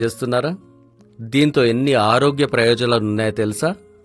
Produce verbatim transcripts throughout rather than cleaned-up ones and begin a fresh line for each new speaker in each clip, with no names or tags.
చేస్తున్నారా? దీంతో ఎన్ని ఆరోగ్య ప్రయోజనాలు ఉన్నాయో తెలుసా?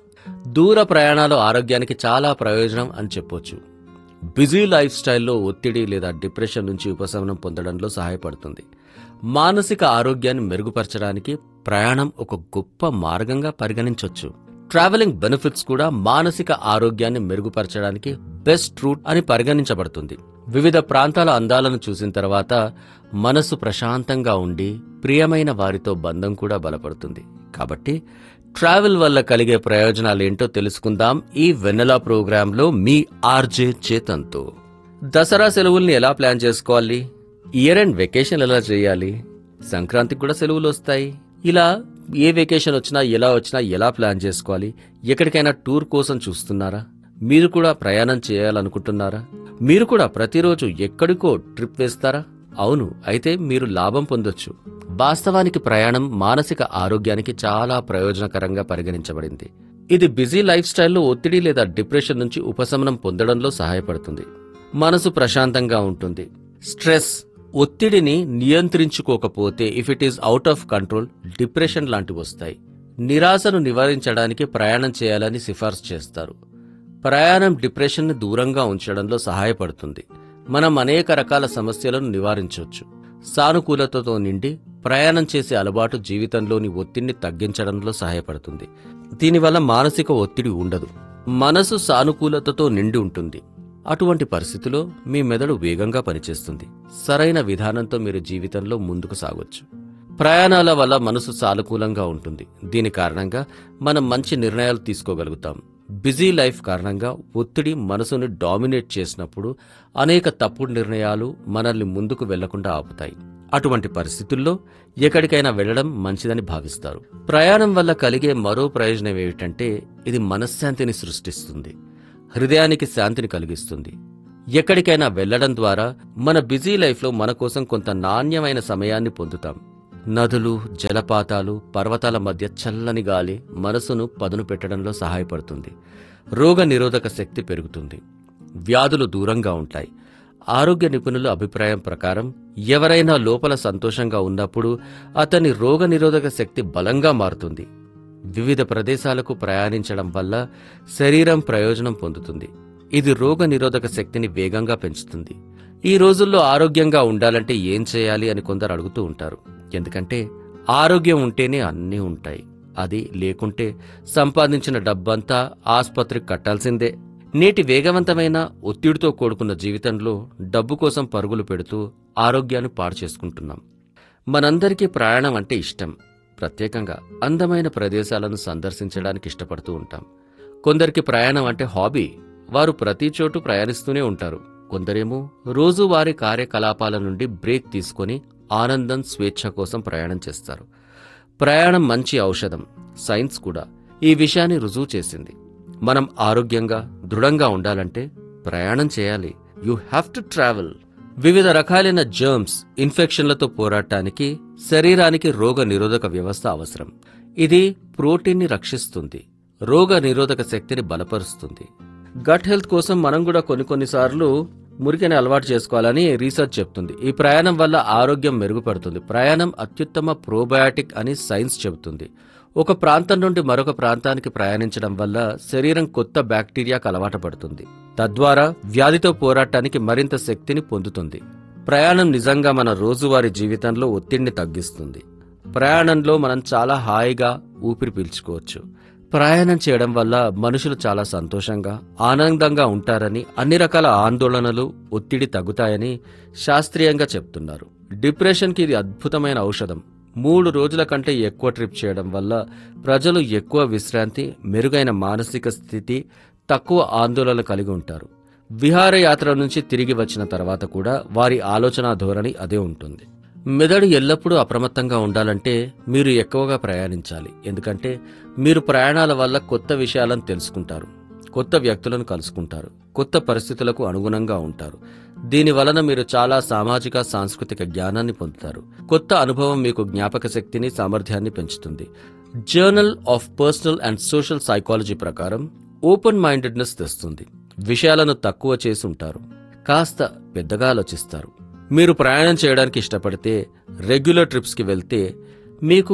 దూర ప్రయాణాలు ఆరోగ్యానికి చాలా ప్రయోజనం అని చెప్పొచ్చు. బిజీ లైఫ్ స్టైల్లో ఒత్తిడి లేదా డిప్రెషన్ నుంచి ఉపశమనం పొందడంలో సహాయపడుతుంది. మానసిక ఆరోగ్యాన్ని మెరుగుపరచడానికి ప్రయాణం ఒక గొప్ప మార్గంగా పరిగణించొచ్చు. ట్రావెలింగ్ బెనిఫిట్స్ కూడా మానసిక ఆరోగ్యాన్ని మెరుగుపరచడానికి బెస్ట్ రూట్ అని పరిగణించబడుతుంది. వివిధ ప్రాంతాల అందాలను చూసిన తర్వాత మనసు ప్రశాంతంగా ఉండి ప్రియమైన వారితో బంధం కూడా బలపడుతుంది. కాబట్టి ట్రావెల్ వల్ల కలిగే ప్రయోజనాలేంటో తెలుసుకుందాం ఈ వెన్నెలా ప్రోగ్రాంలో మీ ఆర్జే చేతన్తో. దసరా సెలవుల్ని ఎలా ప్లాన్ చేసుకోవాలి? ఇయర్ ఎండ్ వెకేషన్ ఎలా చేయాలి? సంక్రాంతికి కూడా సెలవులు వస్తాయి. ఇలా ఏ వెకేషన్ వచ్చినా ఎలా వచ్చినా ఎలా ప్లాన్ చేసుకోవాలి? ఎక్కడికైనా టూర్ కోసం చూస్తున్నారా? మీరు కూడా ప్రయాణం చేయాలనుకుంటున్నారా? మీరు కూడా ప్రతిరోజు ఎక్కడికో ట్రిప్ వేస్తారా? అవును, అయితే మీరు లాభం పొందొచ్చు. వాస్తవానికి ప్రయాణం మానసిక ఆరోగ్యానికి చాలా ప్రయోజనకరంగా పరిగణించబడింది. ఇది బిజీ లైఫ్ స్టైల్లో ఒత్తిడి లేదా డిప్రెషన్ నుంచి ఉపశమనం పొందడంలో సహాయపడుతుంది. మనసు ప్రశాంతంగా ఉంటుంది. స్ట్రెస్, ఒత్తిడిని నియంత్రించుకోకపోతే if it is out of control depression లాంటివి వస్తాయి. నిరాశను నివారించడానికి ప్రయాణం చేయాలని సిఫార్సు చేస్తారు. ప్రయాణం డిప్రెషన్ని దూరంగా ఉంచడంలో సహాయపడుతుంది. మనం అనేక రకాల సమస్యలను నివారించవచ్చు. సానుకూలతతో నిండి ప్రయాణం చేసే అలవాటు జీవితంలోని ఒత్తిడిని తగ్గించడంలో సహాయపడుతుంది. దీనివల్ల మానసిక ఒత్తిడి ఉండదు. మనసు సానుకూలతతో నిండి ఉంటుంది. అటువంటి పరిస్థితిలో మీ మెదడు వేగంగా పనిచేస్తుంది. సరైన విధానంతో మీరు జీవితంలో ముందుకు సాగొచ్చు. ప్రయాణాల వల్ల మనసు సానుకూలంగా ఉంటుంది. దీని కారణంగా మనం మంచి నిర్ణయాలు తీసుకోగలుగుతాం. బిజీ లైఫ్ కారణంగా ఒత్తిడి మనసుని డామినేట్ చేసినప్పుడు అనేక తప్పుడు నిర్ణయాలు మనల్ని ముందుకు వెళ్లకుండా ఆపుతాయి. అటువంటి పరిస్థితుల్లో ఎక్కడికైనా వెళ్లడం మంచిదని భావిస్తారు. ప్రయాణం వల్ల కలిగే మరో ప్రయోజనం ఏమిటంటే ఇది మనశ్శాంతిని సృష్టిస్తుంది. హృదయానికి శాంతిని కలిగిస్తుంది. ఎక్కడికైనా వెళ్లడం ద్వారా మన బిజీ లైఫ్లో మన కోసం కొంత నాణ్యమైన సమయాన్ని పొందుతాం. నదులు, జలపాతాలు, పర్వతాల మధ్య చల్లని గాలి మనసును పదును పెట్టడంలో సహాయపడుతుంది. రోగ నిరోధక శక్తి పెరుగుతుంది. వ్యాధులు దూరంగా ఉంటాయి. ఆరోగ్య నిపుణుల అభిప్రాయం ప్రకారం ఎవరైనా లోపల సంతోషంగా ఉన్నప్పుడు అతని రోగ నిరోధక శక్తి బలంగా మారుతుంది. వివిధ ప్రదేశాలకు ప్రయాణించడం వల్ల శరీరం ప్రయోజనం పొందుతుంది. ఇది రోగ నిరోధక శక్తిని వేగంగా పెంచుతుంది. ఈ రోజుల్లో ఆరోగ్యంగా ఉండాలంటే ఏం చేయాలి అని కొందరు అడుగుతూ ఉంటారు. ఎందుకంటే ఆరోగ్యం ఉంటేనే అన్నీ ఉంటాయి. అది లేకుంటే సంపాదించిన డబ్బంతా ఆస్పత్రికి కట్టాల్సిందే. నేటి వేగవంతమైన ఒత్తిడితో కూడుకున్న జీవితంలో డబ్బు కోసం పరుగులు పెడుతూ ఆరోగ్యాన్ని పాడు చేసుకుంటున్నాం. మనందరికీ ప్రయాణం అంటే ఇష్టం. ప్రత్యేకంగా అందమైన ప్రదేశాలను సందర్శించడానికి ఇష్టపడుతూ ఉంటాం. కొందరికి ప్రయాణం అంటే హాబీ. వారు ప్రతి చోటు ప్రయాణిస్తూనే ఉంటారు. కొందరేమో రోజువారీ కార్యకలాపాల నుండి బ్రేక్ తీసుకొని ఆనందం, స్వేచ్ఛ కోసం ప్రయాణం చేస్తారు. ప్రయాణం మంచి ఔషధం. సైన్స్ కూడా ఈ విషయాన్ని రుజువు చేసింది. మనం ఆరోగ్యంగా, దృఢంగా ఉండాలంటే ప్రయాణం చేయాలి. You have to travel. వివిధ రకాలైన జర్మ్స్, ఇన్ఫెక్షన్లతో పోరాటానికి శరీరానికి రోగ నిరోధక వ్యవస్థ అవసరం. ఇది ప్రోటీన్ని రక్షిస్తుంది. రోగ నిరోధక శక్తిని బలపరుస్తుంది. గట్ హెల్త్ కోసం మనం కూడా కొన్ని కొన్నిసార్లు మురికిని అలవాటు చేసుకోవాలని రీసెర్చ్ చెప్తుంది. ఈ ప్రయాణం వల్ల ఆరోగ్యం మెరుగుపడుతుంది. ప్రయాణం అత్యుత్తమ ప్రోబయాటిక్ అని సైన్స్ చెబుతుంది. ఒక ప్రాంతం నుండి మరొక ప్రాంతానికి ప్రయాణించడం వల్ల శరీరం కొత్త బ్యాక్టీరియాకు అలవాటు పడుతుంది. తద్వారా వ్యాధితో పోరాటానికి మరింత శక్తిని పొందుతుంది. ప్రయాణం నిజంగా మన రోజువారీ జీవితంలో ఒత్తిడిని తగ్గిస్తుంది. ప్రయాణంలో మనం చాలా హాయిగా ఊపిరి పీల్చుకోవచ్చు. ప్రయాణం చేయడం వల్ల మనుషులు చాలా సంతోషంగా, ఆనందంగా ఉంటారని, అన్ని రకాల ఆందోళనలు, ఒత్తిడి తగ్గుతాయని శాస్త్రీయంగా చెప్తున్నారు. డిప్రెషన్కి ఇది అద్భుతమైన ఔషధం. మూడు రోజుల కంటే ఎక్కువ ట్రిప్ చేయడం వల్ల ప్రజలు ఎక్కువ విశ్రాంతి, మెరుగైన మానసిక స్థితి, తక్కువ ఆందోళన కలిగి ఉంటారు. విహారయాత్ర నుంచి తిరిగి వచ్చిన తర్వాత కూడా వారి ఆలోచన ధోరణి అదే ఉంటుంది. మెదడు ఎల్లప్పుడూ అప్రమత్తంగా ఉండాలంటే మీరు ఎక్కువగా ప్రయాణించాలి. ఎందుకంటే మీరు ప్రయాణాల వల్ల కొత్త విషయాలను తెలుసుకుంటారు, కొత్త వ్యక్తులను కలుసుకుంటారు, కొత్త పరిస్థితులకు అనుగుణంగా ఉంటారు. దీని వలన మీరు చాలా సామాజిక, సాంస్కృతిక జ్ఞానాన్ని పొందుతారు. కొత్త అనుభవం మీకు జ్ఞాపక శక్తిని, సామర్థ్యాన్ని పెంచుతుంది. Journal of personal and social psychology ప్రకారం ఓపెన్ మైండెడ్నెస్ తెస్తుంది. విషయాలను తక్కువ చేసి ఉంటారు, కాస్త పెద్దగా ఆలోచిస్తారు. మీరు ప్రయాణం చేయడానికి ఇష్టపడితే రెగ్యులర్ ట్రిప్స్కి వెళ్తే మీకు